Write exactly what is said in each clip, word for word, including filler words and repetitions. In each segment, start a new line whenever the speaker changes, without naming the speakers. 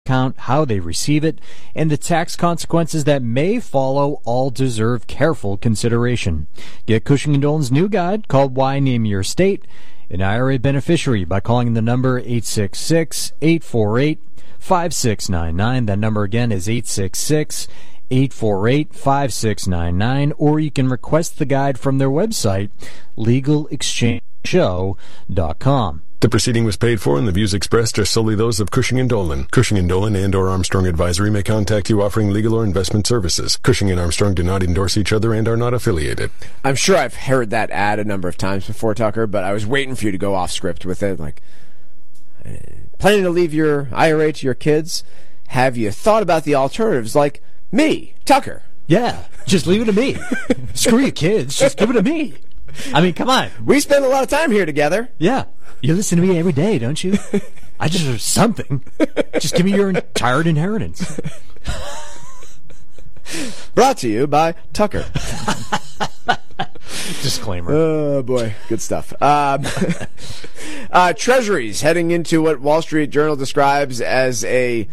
account, how they receive it, and the tax consequences that may follow all deserve careful consideration. Get Cushing and Dolan's new guide called Why Name Your State an I R A beneficiary by calling the number eight six six, eight four eight, five six nine nine. That number again is eight six six, eight four eight, five six nine nine, or you can request the guide from their website, legal exchange show dot com.
The proceeding was paid for, and the views expressed are solely those of Cushing and Dolan. Cushing and Dolan and or Armstrong Advisory may contact you offering legal or investment services. Cushing and Armstrong do not endorse each other and are not affiliated.
I'm sure I've heard that ad a number of times before, Tucker, but I was waiting for you to go off script with it. Like, planning to leave your I R A to your kids? Have you thought about the alternatives like me, Tucker?
Yeah, just leave it to me. Screw your kids, just give it to me. I mean, come on.
We spend a lot of time here together.
Yeah. You listen to me every day, don't you? I deserve something. Just give me your entire inheritance.
Brought to you by Tucker.
Disclaimer.
Oh, boy. Good stuff. Um, uh, Treasuries heading into what Wall Street Journal describes as a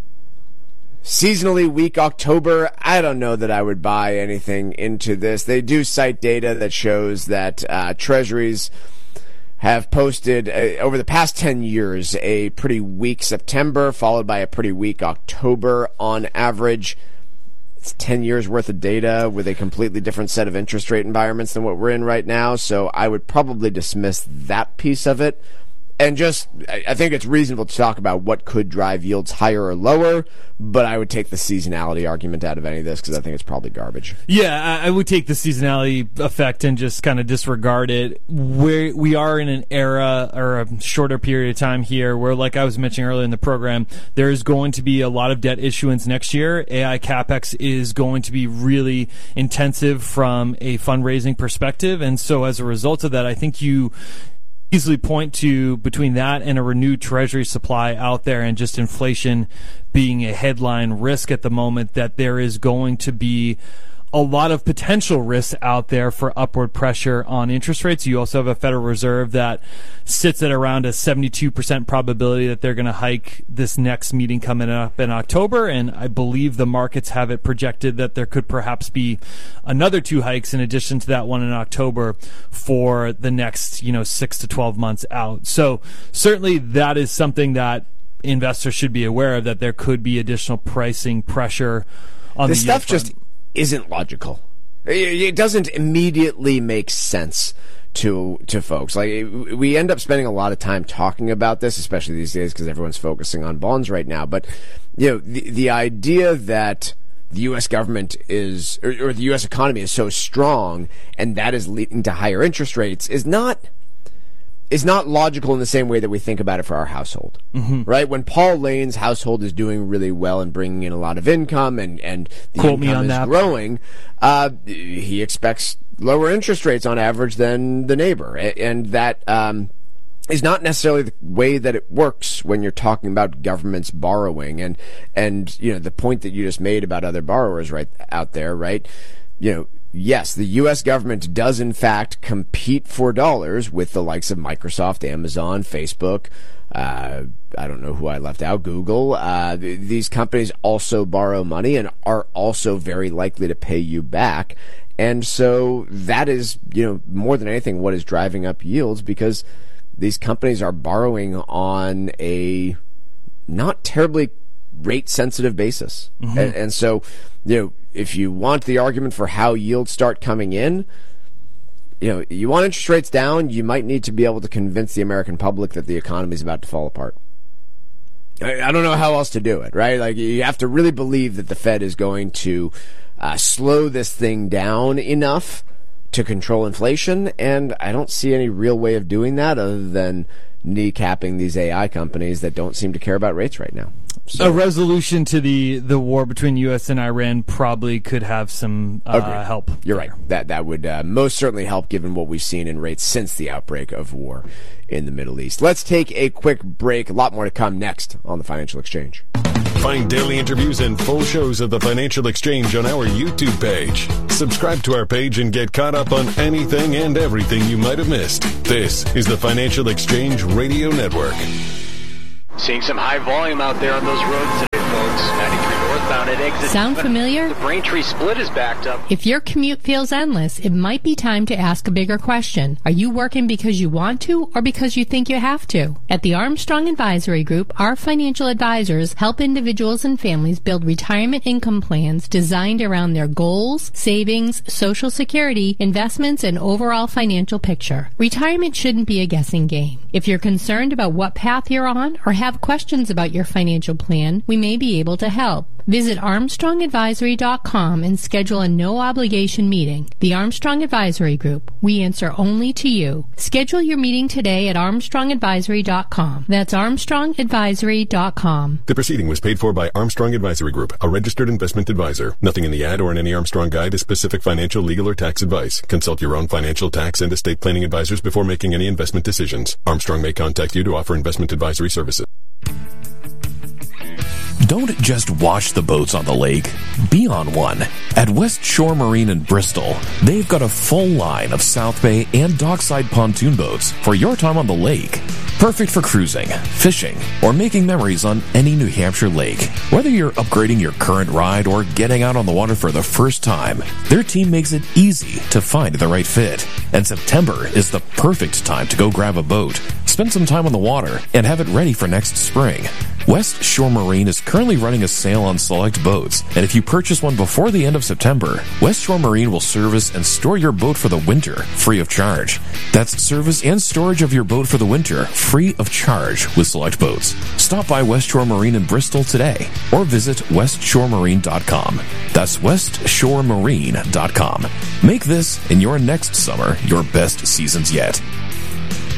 seasonally weak October. I don't know that I would buy anything into this. They do cite data that shows that uh, Treasuries have posted uh, over the past ten years a pretty weak September followed by a pretty weak October on average. It's ten years worth of data with a completely different set of interest rate environments than what we're in right now, so I would probably dismiss that piece of it. And just, I think it's reasonable to talk about what could drive yields higher or lower, but I would take the seasonality argument out of any of this because I think it's probably garbage.
Yeah, I would take the seasonality effect and just kind of disregard it. We're, we are in an era or a shorter period of time here where, like I was mentioning earlier in the program, there is going to be a lot of debt issuance next year. A I CapEx is going to be really intensive from a fundraising perspective, and so as a result of that, I think you easily point to between that and a renewed treasury supply out there and just inflation being a headline risk at the moment, that there is going to be a lot of potential risks out there for upward pressure on interest rates. You also have a Federal Reserve that sits at around a seventy-two percent probability that they're going to hike this next meeting coming up in October, and I believe the markets have it projected that there could perhaps be another two hikes in addition to that one in October for the next, you know, six to twelve months out. So certainly that is something that investors should be aware of, that there could be additional pricing pressure on
this
the
stuff.
yield front.
Just isn't logical. It doesn't immediately make sense to to folks. Like, we end up spending a lot of time talking about this, especially these days because everyone's focusing on bonds right now. But you know, the the idea that the U S government is, or, or the U S economy is so strong, and that is leading to higher interest rates, is not is not logical in the same way that we think about it for our household, mm-hmm. right? When Paul Lane's household is doing really well and bringing in a lot of income, and, and the
Quote me
income
on
is
that.
growing, uh, he expects lower interest rates on average than the neighbor. And that um, is not necessarily the way that it works when you're talking about governments borrowing. And, and you know, the point that you just made about other borrowers right out there, right? You know, yes, the U S government does in fact compete for dollars with the likes of Microsoft, Amazon, Facebook. Uh, I don't know who I left out. Google. Uh, th- these companies also borrow money and are also very likely to pay you back. And so that is, you know, more than anything, what is driving up yields, because these companies are borrowing on a not terribly rate-sensitive basis. Mm-hmm. And, and so, you know, if you want the argument for how yields start coming in, you know, you want interest rates down, you might need to be able to convince the American public that the economy is about to fall apart. I, I don't know how else to do it, right? Like, you have to really believe that the Fed is going to uh, slow this thing down enough to control inflation, and I don't see any real way of doing that other than kneecapping these A I companies that don't seem to care about rates right now. So,
a resolution to the, the war between U S and Iran probably could have some uh, help.
You're right. That that would uh, most certainly help, given what we've seen in rates since the outbreak of war in the Middle East. Let's take a quick break. A lot more to come next on the Financial Exchange.
Find daily interviews and full shows of the Financial Exchange on our YouTube page. Subscribe to our page and get caught up on anything and everything you might have missed. This is the Financial Exchange Radio Network.
Seeing some high volume out there on those roads today, folks. ninety-three northbound at exit.
Sound familiar?
The Braintree split is backed up.
If your commute feels endless, it might be time to ask a bigger question. Are you working because you want to or because you think you have to? At the Armstrong Advisory Group, our financial advisors help individuals and families build retirement income plans designed around their goals, savings, Social Security, investments, and overall financial picture. Retirement shouldn't be a guessing game. If you're concerned about what path you're on or have questions about your financial plan, we may be able to help. Visit Armstrong Advisory dot com and schedule a no-obligation meeting. The Armstrong Advisory Group. We answer only to you. Schedule your meeting today at Armstrong Advisory dot com. That's Armstrong Advisory dot com.
The proceeding was paid for by Armstrong Advisory Group, a registered investment advisor. Nothing in the ad or in any Armstrong guide is specific financial, legal, or tax advice. Consult your own financial, tax, and estate planning advisors before making any investment decisions. Armstrong may contact you to offer investment advisory services.
Don't just watch the boats on the lake. Be on one. At West Shore Marine in Bristol, they've got a full line of South Bay and dockside pontoon boats for your time on the lake. Perfect for cruising, fishing, or making memories on any New Hampshire lake. Whether you're upgrading your current ride or getting out on the water for the first time, their team makes it easy to find the right fit. And September is the perfect time to go grab a boat, spend some time on the water, and have it ready for next spring. West Shore Marine is currently running a sale on select boats, and if you purchase one before the end of September, West Shore Marine will service and store your boat for the winter, free of charge. That's service and storage of your boat for the winter, free of charge with select boats. Stop by West Shore Marine in Bristol today, or visit west shore marine dot com. That's west shore marine dot com. Make this and your next summer your best seasons yet.